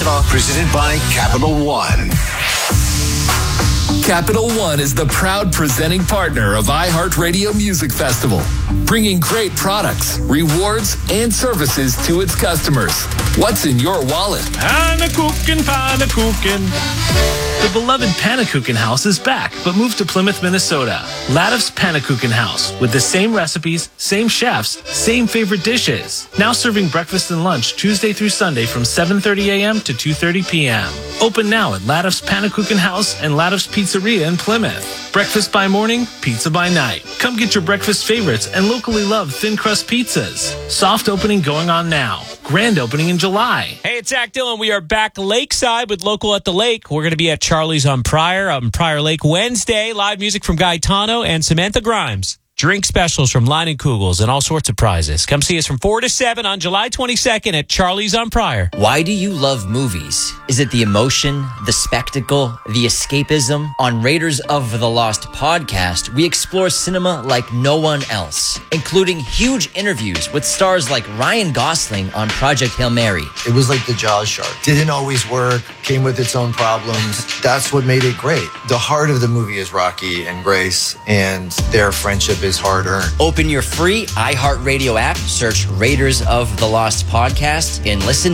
Festival. Presented by Capital One. Capital One is the proud presenting partner of iHeartRadio Music Festival, bringing great products, rewards, and services to its customers. What's in your wallet? Pannekuchen. The beloved Pannekuchen House is back, but moved to Plymouth, Minnesota. Ladov's Pannekuchen House, with the same recipes, same chefs, same favorite dishes. Now serving breakfast and lunch Tuesday through Sunday from 7:30 a.m. to 2:30 p.m. Open now at Ladov's Pannekuchen House and Ladov's Pizzeria in Plymouth. Breakfast by morning, pizza by night. Come get your breakfast favorites and locally loved thin crust pizzas. Soft opening going on now. Grand opening in July. Hey, it's Zach Dillon. We are back lakeside with Local at the Lake. We're going to be at Charlie's on Pryor Lake Wednesday. Live music from Gaetano and Samantha Grimes. Drink specials from Line and Kugels and all sorts of prizes. Come see us from 4 to 7 on July 22nd at Charlie's on Pryor. Why do you love movies? Is it the emotion, the spectacle, the escapism? On Raiders of the Lost podcast, we explore cinema like no one else, including huge interviews with stars like Ryan Gosling on Project Hail Mary. It was like the Jaws shark. Didn't always work, came with its own problems. That's what made it great. The heart of the movie is Rocky and Grace, and their friendship is hard-earned. Open your free iHeartRadio app, search Raiders of the Lost podcast, and listen